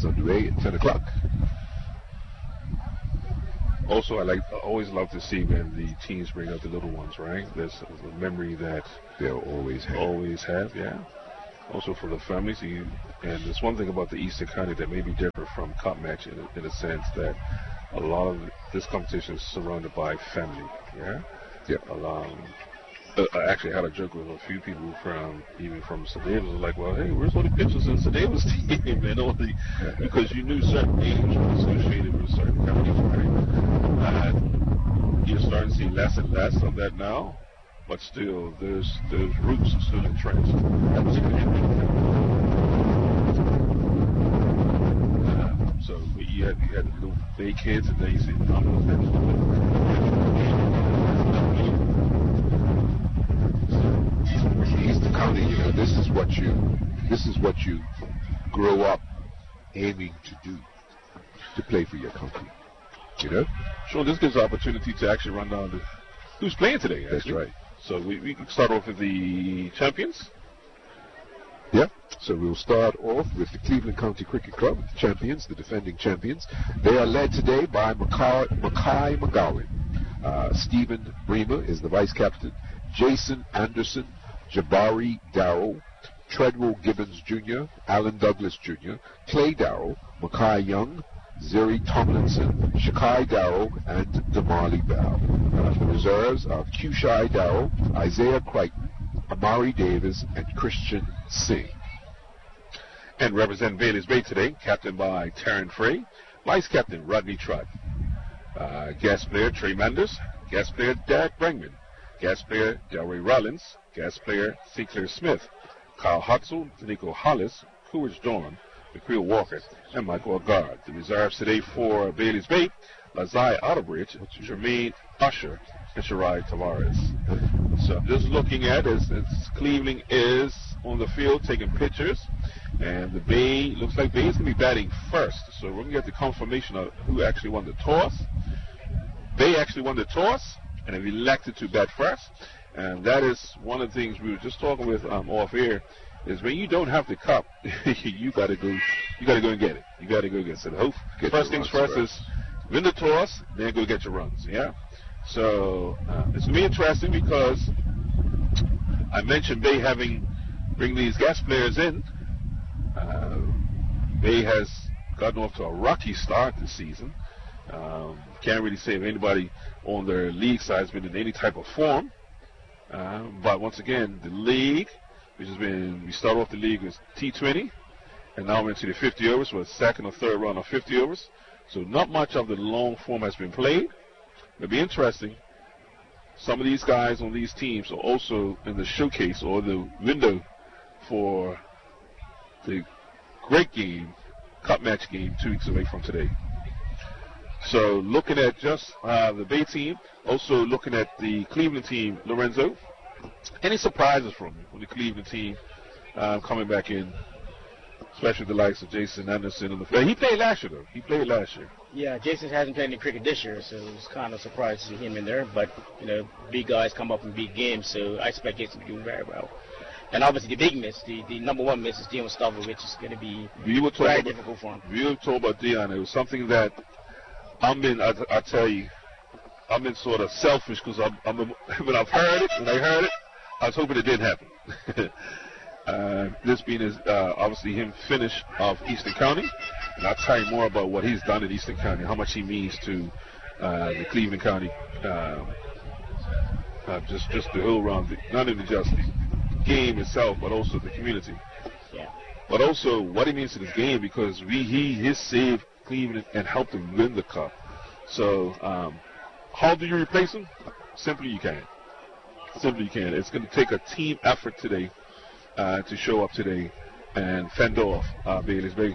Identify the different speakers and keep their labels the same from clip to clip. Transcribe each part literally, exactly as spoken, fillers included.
Speaker 1: gets underway at ten o'clock.
Speaker 2: Also, I like I always love to see when the teams bring out the little ones, right? There's a memory that
Speaker 1: they'll always have.
Speaker 2: Always have, yeah. Also for the families, you, and there's one thing about the Eastern County that may be different from Cup Match in, in a sense that a lot of this competition is surrounded by family, yeah.
Speaker 1: Yeah.
Speaker 2: Um, uh, I actually had a joke with a few people from even from Saint Davis, like, well, hey, where's all the pictures in Saint Davis team, and all the because you knew certain names were associated with certain counties, right? And you're starting to see less and less of that now, but still, there's those roots are still entrenched. Uh, so you had, you had the little bay kids, and then you see the numbers that.
Speaker 1: Eastern County, you know, this is what you, this is what you grow up aiming to do, to play for your country. You know.
Speaker 2: Sure, this gives an opportunity to actually run down the who's playing today. Actually.
Speaker 1: That's right.
Speaker 2: So we, we can start off with the champions.
Speaker 1: Yeah. So we'll start off with the Cleveland County Cricket Club, the champions, the defending champions. They are led today by Mackay, Mackay McGowan. Uh, Stephen Bremer is the vice captain. Jason Anderson, Jabari Darrell, Treadwell Gibbons Junior, Alan Douglas Junior, Clay Darrell, Mackay Young, Zeri Tomlinson, Shakai Darrell, and Damali Bell. Uh, the reserves are Qshai Darrell, Isaiah Crichton, Amari Davis, and Christian Singh.
Speaker 2: And represent Bailey's Bay today, captained by Taryn Frey, vice captain Rodney Trott, uh, guest player Trey Manders, guest player Derek Bregman, guest player Delray Rollins, guest player Sinclair Smith, Kyle Hutzel, Nico Hollis, Coolidge Dorn, McCreel Walker, and Michael Agard. The reserves today for Bailey's Bay, Lazai Otterbridge, Jermaine Usher, and Shirai Tavares. So just looking at as, as Cleveland is on the field taking pictures, and the Bay, looks like Bay is going to be batting first. So we're going to get the confirmation of who actually won the toss. Bay actually won the toss, and have elected to bat first. And that is one of the things we were just talking with um, off air, is when you don't have the cup, you got to go. You got to go and get it. You got to go get it. So hope
Speaker 1: Get
Speaker 2: first things
Speaker 1: runs,
Speaker 2: first
Speaker 1: right.
Speaker 2: is win the toss, then go get your runs. Yeah. So uh, it's gonna be interesting because I mentioned Bay having bring these guest players in. Uh, Bay has gotten off to a rocky start this season. Um, can't really say if anybody on their league side has been in any type of form. Uh, but once again, the league, which has been, we start off the league with T twenty, and now we're into the fifty overs, with second or third round of fifty overs. So not much of the long form has been played. It'll be interesting. Some of these guys on these teams are also in the showcase or the window for the great game, cup match game, two weeks away from today. So looking at just uh, the Bay team, also looking at the Cleveland team, Lorenzo. Any surprises from you from the Cleveland team uh, coming back in, especially the likes of Jason Anderson? And the, he played last year, though. He played last year.
Speaker 3: Yeah, Jason hasn't played any cricket this year, so it was kind of surprised to see him in there. But, you know, big guys come up in big games, so I expect Jason to do very well. And obviously the big miss, the, the number one miss is Dion Stover, which is going to be
Speaker 2: we were
Speaker 3: very
Speaker 2: about,
Speaker 3: difficult for him.
Speaker 2: We were told about Dion. It was something that I'm in, I, I tell you, I'm in sort of selfish because I'm, I'm, when I've heard it, when I heard it, I was hoping it did happen. uh, this being is uh, obviously him finish of Eastern County, and I'll tell you more about what he's done in Eastern County, how much he means to uh, the Cleveland County, uh, uh, just just the whole round, not only just the game itself, but also the community.
Speaker 3: Yeah.
Speaker 2: But also what he means to this game, because we he has saved Cleveland and helped them win the cup. So um, how do you replace him? Simply you can. Simply you can. It's going to take a team effort today uh, to show up today and fend off uh, Bailey's Bay.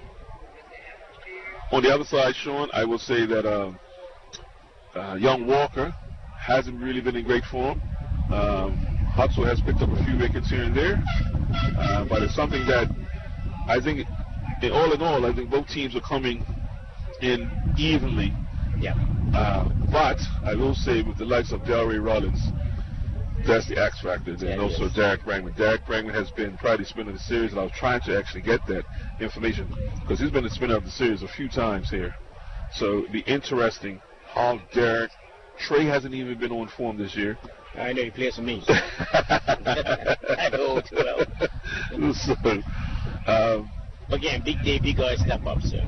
Speaker 2: On the other side, Sean, I will say that uh, uh, young Walker hasn't really been in great form. Um, Hutzel has picked up a few wickets here and there, uh, but it's something that I think, in all in all, I think both teams are coming in evenly.
Speaker 3: Yeah.
Speaker 2: Uh, but I will say, with the likes of Delray Rollins, That's the X factor. And
Speaker 3: Yeah,
Speaker 2: also
Speaker 3: yes.
Speaker 2: Derek Brangman. Derek Brangman has been probably the spinner of the series, and I was trying to actually get that information because he's been the spinner of the series a few times here. So it'd be interesting how Derek. Trey hasn't even been on form this year.
Speaker 3: I know he plays for me. I know too well.
Speaker 2: So, um,
Speaker 3: Again, big day, big guys step up. So